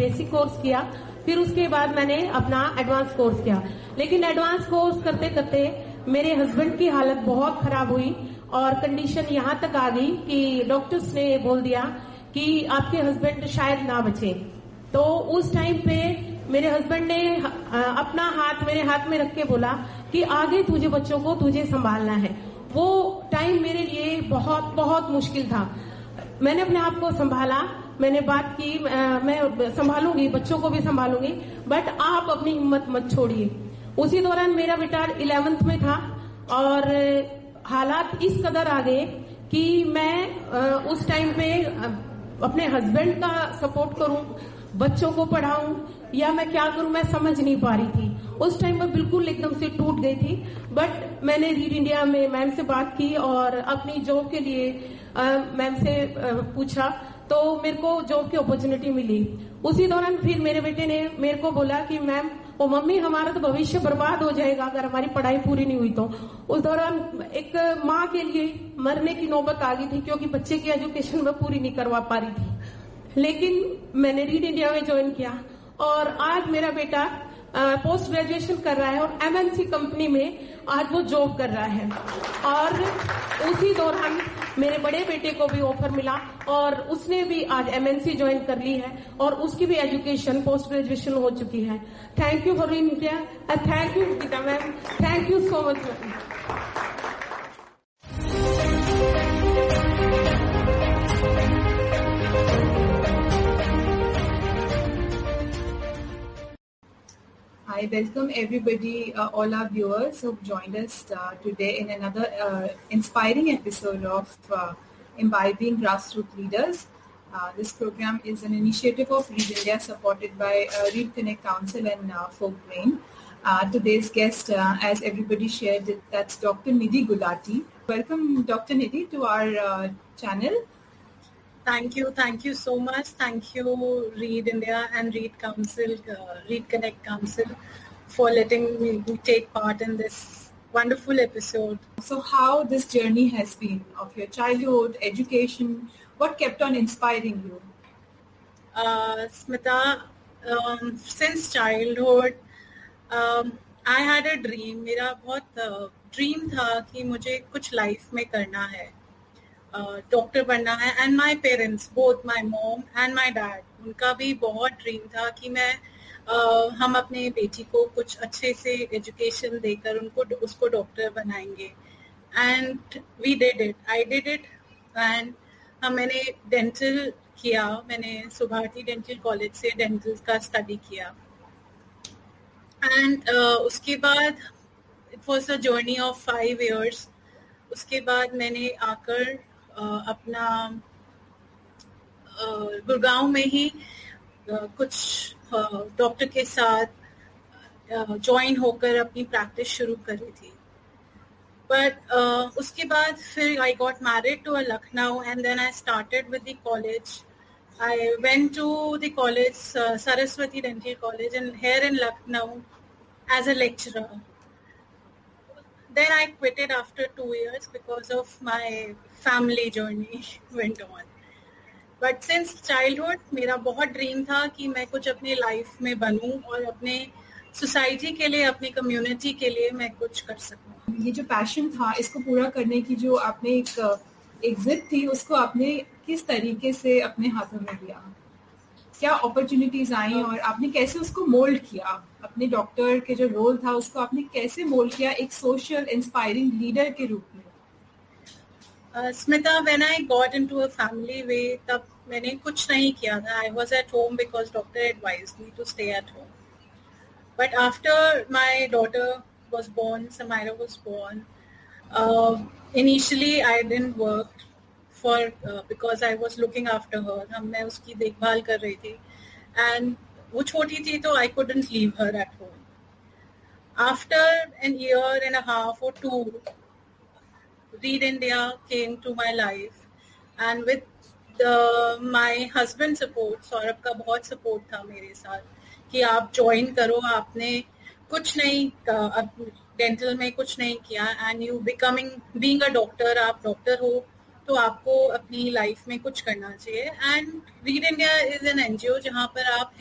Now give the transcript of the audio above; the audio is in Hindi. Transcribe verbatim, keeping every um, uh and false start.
बेसिक कोर्स किया, फिर उसके बाद मैंने अपना एडवांस कोर्स किया। लेकिन एडवांस कोर्स करते करते मेरे हस्बैंड की हालत बहुत खराब हुई और कंडीशन यहाँ तक आ गई कि डॉक्टर्स ने बोल दिया कि आपके हस्बैंड शायद ना बचे। तो उस टाइम पे मेरे हस्बैंड ने अपना हाथ मेरे हाथ में रख के बोला कि आगे तुझे बच्चों को तुझे संभालना है। वो टाइम मेरे लिए बहुत बहुत मुश्किल था। मैंने अपने आप को संभाला, मैंने बात की, मैं संभालूंगी, बच्चों को भी संभालूंगी, बट आप अपनी हिम्मत मत छोड़िए। उसी दौरान मेरा बेटा इलेवेंथ में था और हालात इस कदर आ गए कि मैं उस टाइम पे अपने हस्बैंड का सपोर्ट करूं, बच्चों को पढ़ाऊं या मैं क्या करूं, मैं समझ नहीं पा रही थी। उस टाइम मैं बिल्कुल एकदम से टूट गई थी। बट मैंने रीड इंडिया में मैम से बात की और अपनी जॉब के लिए मैम से आ, पूछा, तो मेरे को जॉब की अपॉर्चुनिटी मिली। उसी दौरान फिर मेरे बेटे ने मेरे को बोला कि मैम वो मम्मी हमारा तो भविष्य बर्बाद हो जाएगा अगर हमारी पढ़ाई पूरी नहीं हुई तो। उस दौरान एक माँ के लिए मरने की नौबत आ गई थी क्योंकि बच्चे की एजुकेशन में पूरी नहीं करवा पा रही थी। लेकिन मैंने रीड इंडिया में ज्वाइन किया और आज मेरा बेटा पोस्ट ग्रेजुएशन कर रहा है और एमएनसी कंपनी में आज वो जॉब कर रहा है। और उसी दौरान मेरे बड़े बेटे को भी ऑफर मिला और उसने भी आज एमएनसी ज्वाइन कर ली है और उसकी भी एजुकेशन पोस्ट ग्रेजुएशन हो चुकी है। Thank you for India and thank you Gita ma'am, thank you so much ma'am. I welcome everybody, uh, all our viewers who have joined us uh, today in another uh, inspiring episode of uh, Imbibing Grassroots Leaders. Uh, this program is an initiative of Read India supported by uh, Read Connect Council and uh, Folk Brain. Uh, today's guest, uh, as everybody shared, that's Doctor Nidhi Gulati. Welcome, Doctor Nidhi, to our uh, channel. Thank you. Thank you so much. Thank you, Read India and Read Council, uh, Read Connect Council, for letting me take part in this wonderful episode. So how this journey has been of your childhood, education, what kept on inspiring you? Uh, Smita, um, since childhood, um, I had a dream. मेरा बहुत uh, dream था कि मुझे कुछ life में करना है, डॉक्टर uh, बनना है। And my parents, both my mom and my dad, उनका भी बहुत ड्रीम था कि मैं uh, हम अपने बेटी को कुछ अच्छे से एजुकेशन देकर उनको उसको डॉक्टर बनाएंगे। And we did it, I did it. And हम मैंने डेंटल किया, मैंने सुभारती डेंटल कॉलेज से डेंटल का स्टडी किया। एंड uh, उसके बाद it was a journey of five years. उसके बाद मैंने आकर Uh, अपना uh, गुड़गांव में ही uh, कुछ डॉक्टर uh, के साथ ज्वाइन uh, होकर अपनी प्रैक्टिस शुरू करी थी। बट uh, उसके बाद फिर I got married to a Lucknow and then I started with the college. I went to the college, Saraswati dental college in here in Lucknow as a lecturer. Then I quit it after two years because of my family journey went on. But since childhood, मेरा बहुत ड्रीम था कि मैं कुछ अपनी लाइफ में बनूं और अपने सोसाइटी के लिए, अपनी कम्युनिटी के लिए मैं कुछ कर सकूं। ये जो पैशन था, इसको पूरा करने की जो आपने एक एक जिद थी, उसको आपने किस तरीके से अपने हाथों में लिया? क्या अपॉर्चुनिटीज आई और आपने कैसे उसको मोल्ड किया? अपने डॉक्टर के जो रोल था उसको आपने कैसे मोल्ड किया एक सोशल इंस्पायरिंग लीडर के रूप में? Smita, when I got into a family वे, तब मैंने कुछ नहीं किया था. I was at home because doctor advised me to stay at home. But after my daughter was born, Samaira was born, initially I didn't work for uh, because I was looking after her. हम मैं उसकी देखभाल कर रही थी and वो छोटी थी तो I couldn't leave her at home. After an year and a half or two, Read India came to my life and with the, my husband's support, Saurabh का बहुत support था मेरे साथ कि आप join करो. आपने कुछ नहीं, डेंटल में कुछ नहीं किया and you becoming being a doctor, आप डॉक्टर हो तो आपको अपनी लाइफ में कुछ करना चाहिए. And read India is an NGO जहाँ पर आप